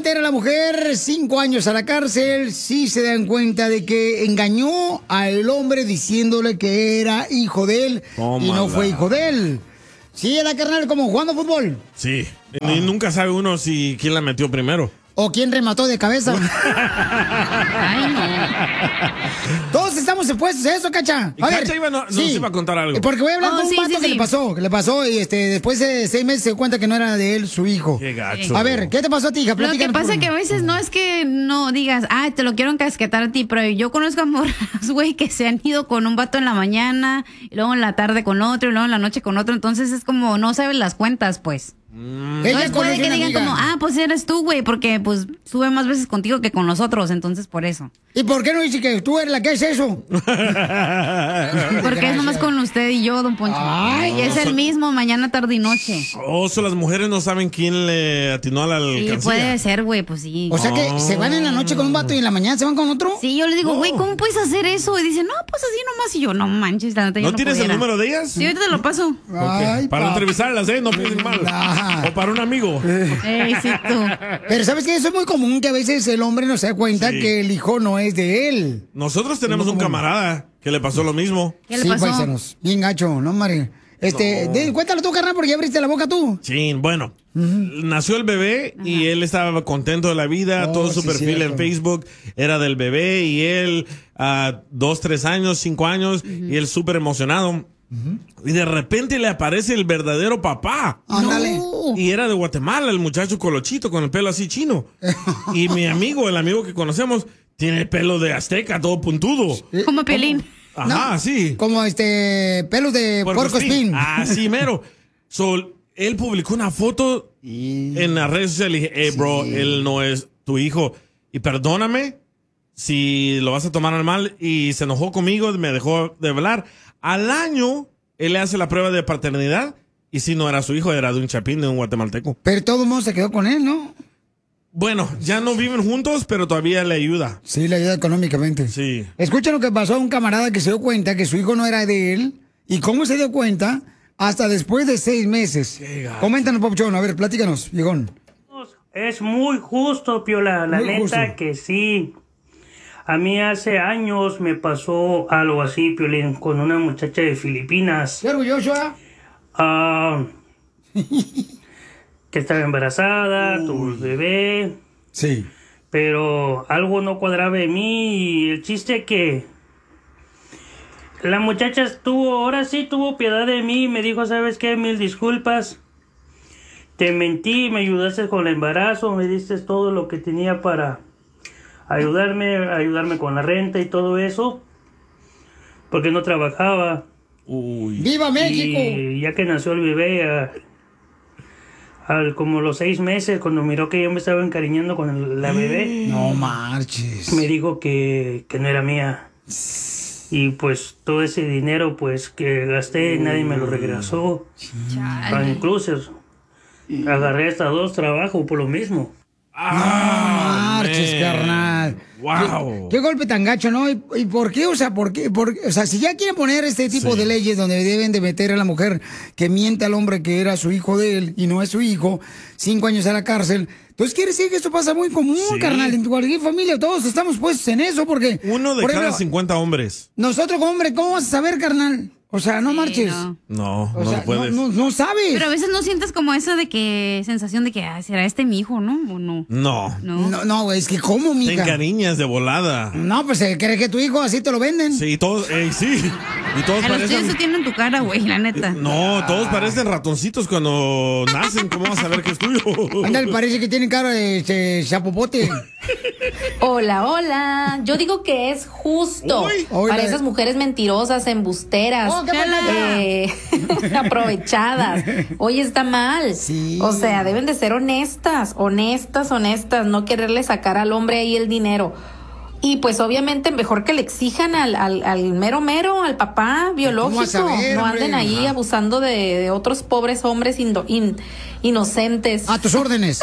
meter a la mujer 5 años a la cárcel si se dan cuenta de que engañó al hombre diciéndole que era hijo de él y no fue hijo de él. Sí, era carnal como jugando fútbol. Sí, y nunca sabe uno si quién la metió primero. ¿O quién remató de cabeza? Ay, no. Todos estamos expuestos a eso, Cacha. Y Cacha nos iba a contar algo. Porque voy a hablar con un vato que le pasó y después de 6 meses se dio cuenta que no era de él su hijo. Qué gacho. A ver, ¿qué te pasó a ti, hija? Lo que pasa es que a veces no es que no digas, te lo quiero encasquetar a ti, pero yo conozco a morras, güey, que se han ido con un vato en la mañana, y luego en la tarde con otro, y luego en la noche con otro, entonces es como, no saben las cuentas, pues. No puede que digan como, pues eres tú, güey, porque pues sube más veces contigo que con nosotros, entonces por eso. ¿Y por qué no dice que tú eres la que es eso? Porque es nomás con usted y yo, don Poncho. Y es el mismo, mañana, tarde y noche. Las mujeres no saben quién le atinó a la alcancía. Sí, puede ser, güey, pues sí. O sea que se van en la noche con un vato y en la mañana se van con otro. Sí, yo le digo, güey, ¿cómo puedes hacer eso? Y dice, no, pues así nomás. Y yo, no manches, la neta, yo ¿No tienes el número de ellas? Sí, ahorita te lo paso. Ay, para entrevistarlas, no piensen mal. O para un amigo. Sí, tú. Pero ¿sabes qué? Eso es muy común, que a veces el hombre no se da cuenta que el hijo no es de él. Nosotros tenemos un camarada que le pasó lo mismo. ¿Qué le pasó? Paisanos. Bien gacho, ¿no, Mari? Cuéntalo tú, carnal, porque ya abriste la boca tú. Sí, bueno. Nació el bebé y él estaba contento de la vida. Todo su perfil en Facebook era del bebé y él 2, 3 años, 5 años y él súper emocionado. Y de repente le aparece el verdadero papá. Ándale. No. Y era de Guatemala, el muchacho colochito con el pelo así chino. Y mi amigo, el amigo que conocemos, tiene el pelo de azteca, todo puntudo. Como Pelín. Ajá, sí. Como pelos de puerco espín. Sí, mero. Él publicó una foto en las redes sociales y dije, bro, él no es tu hijo. Y perdóname si lo vas a tomar al mal. Y se enojó conmigo, me dejó de hablar. Al año, él le hace la prueba de paternidad y si no era su hijo, era de un chapín, de un guatemalteco. Pero todo el mundo se quedó con él, ¿no? Bueno, ya no viven juntos, pero todavía le ayuda. Sí, le ayuda económicamente. Sí. Escucha lo que pasó a un camarada que se dio cuenta que su hijo no era de él. ¿Y cómo se dio cuenta? Hasta después de 6 meses. Coméntanos, Papuchón. A ver, platícanos, viejón. Es muy justo, Piola. La neta que sí. A mí hace años me pasó algo así, Piolín, con una muchacha de Filipinas. ¿Qué orgulloso, que estaba embarazada, tuvo un bebé. Sí. Pero algo no cuadraba en mí y el chiste que la muchacha ahora sí tuvo piedad de mí y me dijo, ¿sabes qué? 1000 disculpas. Te mentí, me ayudaste con el embarazo, me diste todo lo que tenía para ayudarme con la renta y todo eso, porque no trabajaba. ¡Viva México! Y ya que nació el bebé, como los 6 meses, cuando miró que yo me estaba encariñando con la bebé, no marches, me dijo que no era mía. Y pues todo ese dinero pues que gasté, nadie me lo regresó. Incluso agarré hasta 2 trabajos por lo mismo. No marches, carnal. Wow. ¿Qué golpe tan gacho, ¿no? ¿Y por qué? O sea, ¿por qué? O sea, si ya quieren poner este tipo de leyes donde deben de meter a la mujer que miente al hombre que era su hijo de él y no es su hijo, 5 años a la cárcel. Entonces quiere decir que esto pasa muy común, carnal, en cualquier familia. Todos estamos puestos en eso porque... 1 de cada 50 hombres. Nosotros como hombre, ¿cómo vas a saber, carnal? O sea, no marches. No puedes. No sabes. Pero a veces no sientes como esa de que sensación de que será este mi hijo, ¿no? ¿O no? No, güey, es que ¿cómo, mija? Te encariñas de volada. No, pues cree que tu hijo así te lo venden. Sí, todos, sí. Y todos parecen... Eso tienen tu cara, güey, la neta. No, todos parecen ratoncitos cuando nacen. ¿Cómo vas a saber que es tuyo? Ándale, parece que tienen cara de chapopote. Hola. Yo digo que es justo para esas mujeres mentirosas, embusteras, aprovechadas. Oye, está mal. Sí. O sea, deben de ser honestas, no quererle sacar al hombre ahí el dinero. Y pues obviamente mejor que le exijan al mero, al papá biológico. Saber, no anden ahí abusando de otros pobres hombres inocentes. A tus órdenes.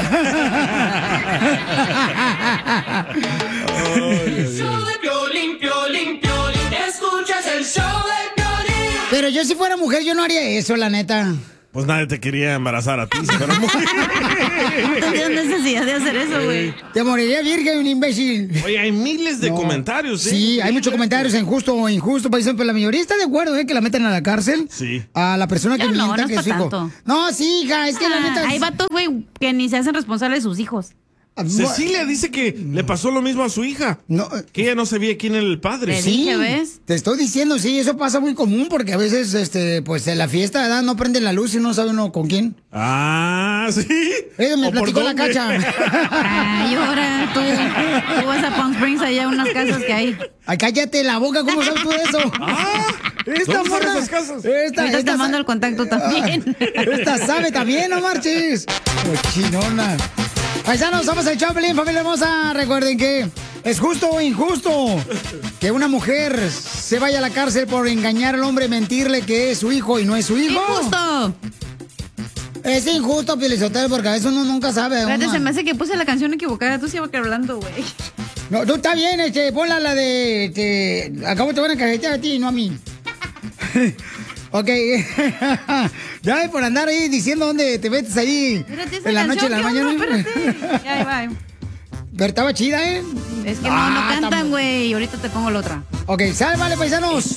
Escuchas el show de Piolín. Pero yo si fuera mujer, yo no haría eso, la neta. Pues nadie te quería embarazar a ti, si fuera mujer. No tienes necesidad de hacer eso, güey. Te moriría virgen, un imbécil. Oye, hay miles de comentarios, ¿eh? Sí, hay muchos comentarios en justo o injusto, paisano, pero la mayoría está de acuerdo, que la metan a la cárcel. Sí. A la persona que Yo no, mienta no que es es su pa' hijo. tanto. No, sí, hija, es que la neta... Hay vatos, güey, que ni se hacen responsables de sus hijos. Cecilia dice que le pasó lo mismo a su hija. No, Que ella no sabía quién era el padre. Le sí, dije, ¿ves? te estoy diciendo, sí, eso pasa muy común porque a veces, pues en la fiesta, ¿verdad? No prenden la luz y no sabe uno con quién. Ah, sí. Me ¿O por platicó la dónde? Cacha. Ay, ahora tú vas a Palm Springs, allá unas casas que hay. Ay, cállate la boca, ¿cómo sabes tú de eso? Esta ¿dónde están morra. esas casas? Ahorita te mando el contacto también. Esta sabe también, no marches. Cochinona. Paisanos, somos el Choplin, familia hermosa. Recuerden que es justo o injusto que una mujer se vaya a la cárcel por engañar al hombre, mentirle que es su hijo y no es su hijo. ¡Injusto! Es injusto, Pielizotero, porque a veces uno nunca sabe. Espérate, uno. se me hace que puse la canción equivocada. Tú sí ibas hablando, güey. No, tú está bien, ponla la de... Acabo te van a cajetear a ti y no a mí. Ok. Ya por andar ahí diciendo dónde te metes ahí Espérate, esa en la noche, en la canción, mañana. ¿qué onda? Espérate. Ya, ahí va. Pero estaba chida, ¿eh? Es que no está cantan, güey. Ahorita te pongo la otra. Ok, sale, vale, paisanos.